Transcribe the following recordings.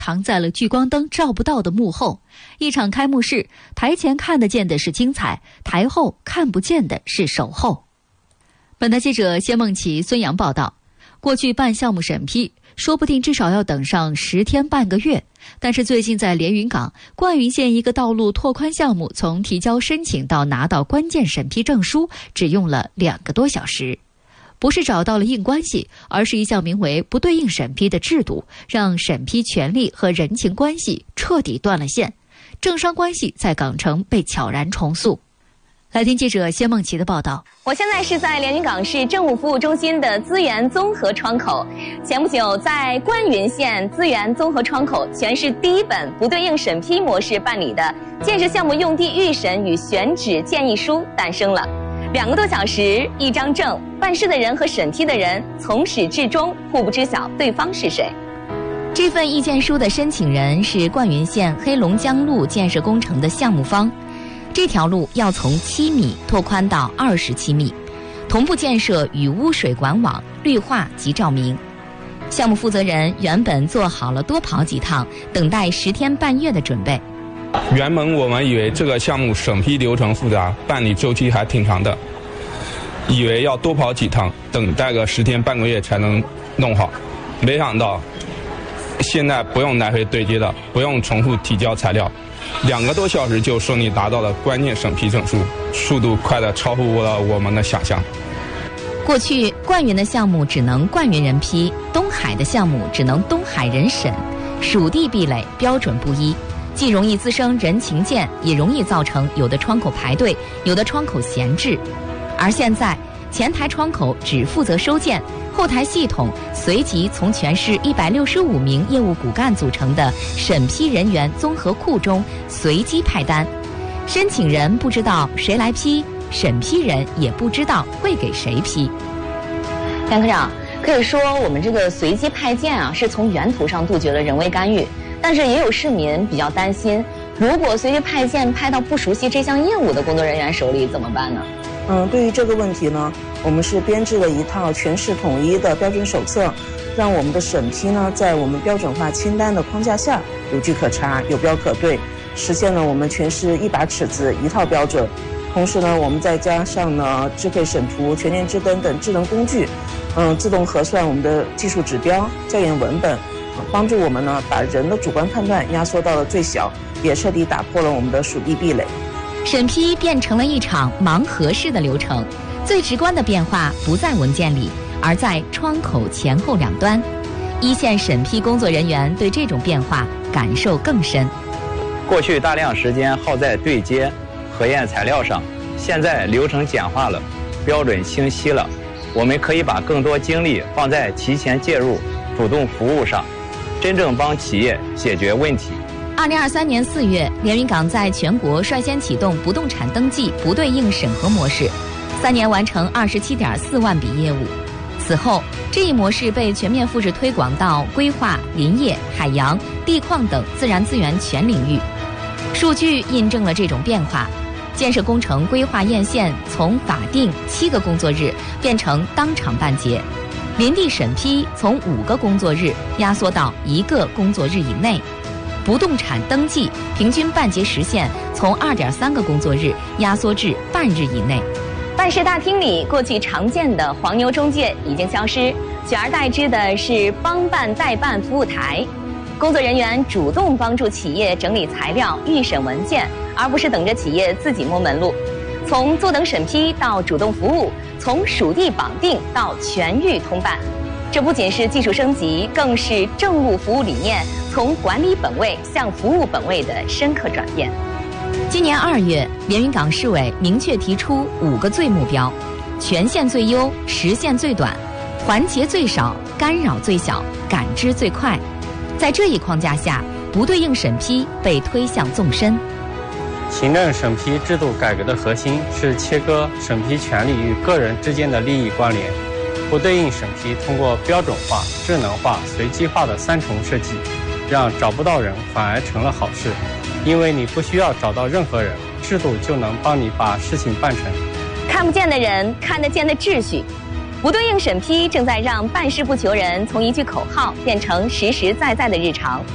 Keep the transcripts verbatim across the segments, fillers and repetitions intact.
藏在了聚光灯照不到的幕后。一场开幕式，台前看得见的是精彩，台后看不见的是守候。本台记者谢梦琪、孙阳报道。过去办项目审批，说不定至少要等上十天半个月。但是最近在连云港灌云县一个道路拓宽项目，从提交申请到拿到关键审批证书，只用了两个多小时。不是找到了硬关系，而是一项名为不对应审批的制度，让审批权利和人情关系彻底断了线，政商关系在港城被悄然重塑。来听记者谢梦琪的报道。 我现在是在连云港市政务服务中心的资源综合窗口。前不久，在灌云县资源综合窗口，全市第一本不对应审批模式办理的建设项目用地预审与选址建议书诞生了。两个多小时，一张证，办事的人和审批的人从始至终互不知晓对方是谁。 这份意见书的申请人是灌云县黑龙江路建设工程的项目方。这条路要从七米拓宽到二十七米，同步建设雨污水管网、绿化及照明。项目负责人原本做好了多跑几趟，等待十天半月的准备。 原本我们以为这个项目审批流程复杂，办理周期还挺长的，以为要多跑几趟，等待个十天半个月才能弄好。没想到现在不用来回对接了，不用重复提交材料，两个多小时就顺利达到了关键审批证书，速度快得超乎了我们的想象。 过去灌云的项目只能灌云人批，东海的项目只能东海人审，属地壁垒标准不一，既容易滋生人情涧，也容易造成有的窗口排队，有的窗口闲置。而现在前台窗口只负责收件，后台系统随即从全市一百六十五名业务骨干组成的审批人员综合库中随机派单，申请人不知道谁来批，审批人也不知道会给谁批。 梁科长，可以说我们这个随机派件啊，是从源头上杜绝了人为干预，但是也有市民比较担心，如果随机派件派到不熟悉这项业务的工作人员手里怎么办呢？ 嗯，对于这个问题呢，我们是编制了一套全市统一的标准手册，让我们的审批呢在我们标准化清单的框架下有据可查、有标可对，实现了我们全市一把尺子一套标准。同时呢，我们再加上呢智慧审图、全年智灯等智能工具，嗯，自动核算我们的技术指标、校验文本，帮助我们呢把人的主观判断压缩到了最小，也彻底打破了我们的属地壁垒。 审批变成了一场盲盒式的流程，最直观的变化不在文件里，而在窗口前后两端。一线审批工作人员对这种变化感受更深。 过去大量时间耗在对接、核验材料上，现在流程简化了，标准清晰了，我们可以把更多精力放在提前介入、主动服务上，真正帮企业解决问题。 二零二三年四月，连云港在全国率先启动不动产登记不对应审核模式，三年完成二十七点四万笔业务。此后，这一模式被全面复制推广到规划、林业、海洋、地矿等自然资源全领域。数据印证了这种变化，建设工程规划验线从法定七个工作日变成当场办结，林地审批从五个工作日压缩到一个工作日以内。不动产登记平均办结时限从二点三个工作日压缩至半日以内。 办事大厅里过去常见的黄牛中介已经消失，取而代之的是帮办代办服务台，工作人员主动帮助企业整理材料、预审文件，而不是等着企业自己摸门路。从坐等审批到主动服务，从属地绑定到全域通办，这不仅是技术升级，更是政务服务理念从管理本位向服务本位的深刻转变。 今年二月，连云港市委明确提出五个最目标：权限最优、时限最短、环节最少、干扰最小、感知最快。在这一框架下，不对应审批被推向纵深。 行政审批制度改革的核心是切割审批权利与个人之间的利益关联。不对应审批通过标准化、智能化、随机化的三重设计，让找不到人反而成了好事。因为你不需要找到任何人，制度就能帮你把事情办成。 看不见的人，看得见的秩序。不对应审批正在让办事不求人从一句口号变成实实在在的日常。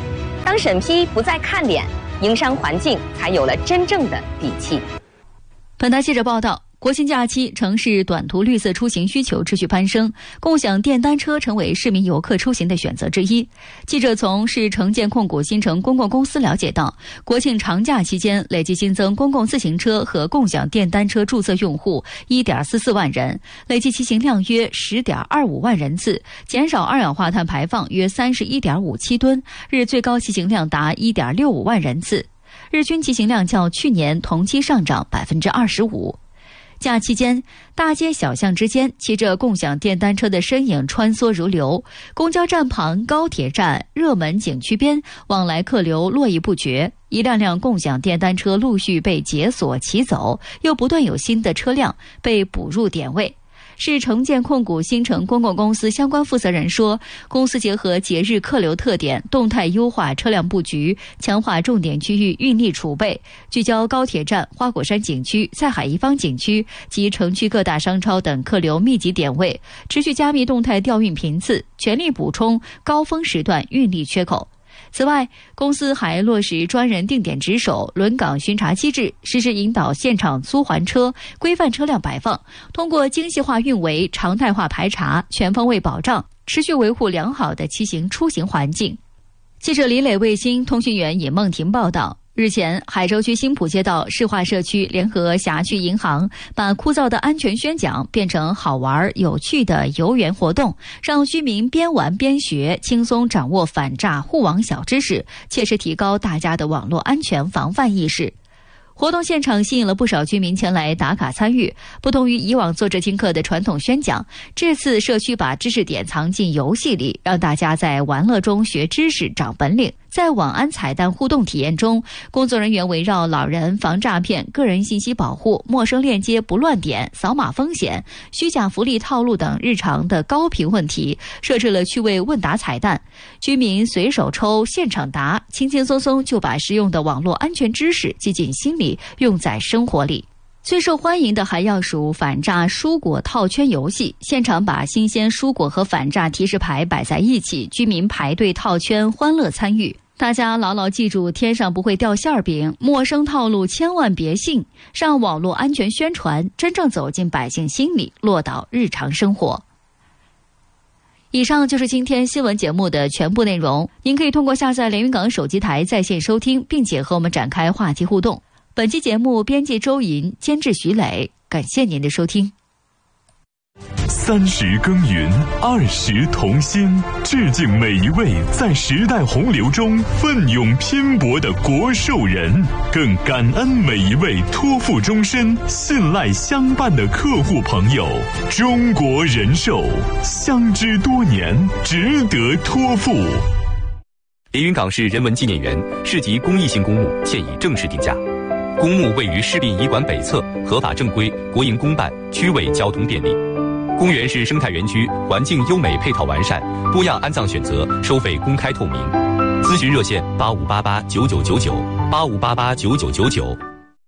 当审批不再看脸，营商环境才有了真正的底气。 本台记者报道，国庆假期，城市短途绿色出行需求持续攀升，共享电单车成为市民游客出行的选择之一。记者从市城建控股新城公共公司了解到，国庆长假期间累计新增公共自行车和共享电单车注册用户 一点四四万人，累计骑行量约 十点二五万人次，减少二氧化碳排放约 三十一点五七吨，日最高骑行量达 一点六五万人次，日均骑行量较去年同期上涨 百分之二十五。假期间，大街小巷之间骑着共享电单车的身影穿梭如流，公交站旁、高铁站、热门景区边，往来客流络绎不绝。一辆辆共享电单车陆续被解锁骑走，又不断有新的车辆被补入点位。市城建控股新城公共公司相关负责人说，公司结合节日客流特点，动态优化车辆布局，强化重点区域运力储备，聚焦高铁站、花果山景区、赛海一方景区及城区各大商超等客流密集点位，持续加密动态调运频次，全力补充高峰时段运力缺口。此外，公司还落实专人定点值守、轮岗巡查机制，实时引导现场租还车，规范车辆摆放，通过精细化运维、常态化排查，全方位保障，持续维护良好的骑行出行环境。记者李磊卫星通讯员尹梦婷报道。日前，海州区新浦街道市化社区联合辖区银行把枯燥的安全宣讲变成好玩有趣的游园活动，让居民边玩边学，轻松掌握反诈护网小知识，切实提高大家的网络安全防范意识。活动现场吸引了不少居民前来打卡参与。不同于以往坐着听课的传统宣讲，这次社区把知识点藏进游戏里，让大家在玩乐中学知识、长本领。在晚安彩蛋互动体验中，工作人员围绕老人防诈骗、个人信息保护、陌生链接不乱点、扫码风险、虚假福利套路等日常的高频问题，设置了趣味问答彩蛋，居民随手抽、现场答，轻轻松松就把实用的网络安全知识记进心里，用在生活里。最受欢迎的还要数反诈蔬果套圈游戏，现场把新鲜蔬果和反诈提示牌摆在一起，居民排队套圈，欢乐参与。大家牢牢记住，天上不会掉馅饼，陌生套路千万别信，让网络安全宣传真正走进百姓心里，落到日常生活。以上就是今天新闻节目的全部内容，您可以通过下载连云港手机台在线收听，并且和我们展开话题互动。本期节目编辑周莹，监制徐磊，感谢您的收听。 三十耕耘，二十同心，致敬每一位在时代洪流中奋勇拼搏的国寿人，更感恩每一位托付终身、信赖相伴的客户朋友。中国人寿，相知多年，值得托付。 连云港市人文纪念园市级公益性公墓现已正式定价。公墓位于市殡仪馆北侧，合法正规，国营公办，区位交通便利。公园是生态园区，环境优美，配套完善，多样安葬选择，收费公开透明。咨询热线八五八八九九九九八五八八九九九九。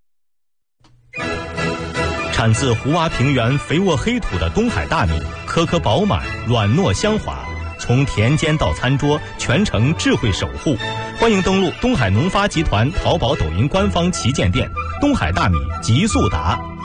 产自湖洼平原肥沃黑土的东海大米，颗颗饱满，软糯香滑，从田间到餐桌，全程智慧守护。欢迎登录东海农发集团淘宝、抖音官方旗舰店，东海大米极速达。